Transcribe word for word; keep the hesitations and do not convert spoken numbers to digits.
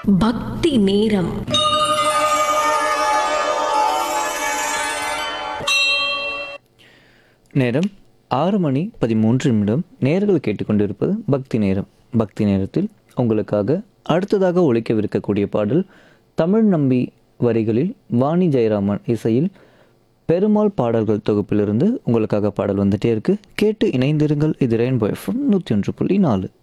பக்தி நேரம். நேரம் ஆறு மணி பதிமூன்று நிமிடம். நேர்கள் கேட்டுக்கொண்டிருப்பது பக்தி நேரம். பக்தி நேரத்தில் உங்களுக்காக அடுத்ததாக ஒலிக்கவிருக்கக்கூடிய பாடல் தமிழ் நம்பி வரிகளில் வாணி ஜெயராமன் இசையில் பெருமாள் பாடல்கள் தொகுப்பிலிருந்து உங்களுக்காக பாடல் வந்துட்டே இருக்கு. கேட்டு இணைந்திருங்கள். இது ரெயின்போ எஃப்எம் நூற்றி ஒன்று புள்ளி நாலு.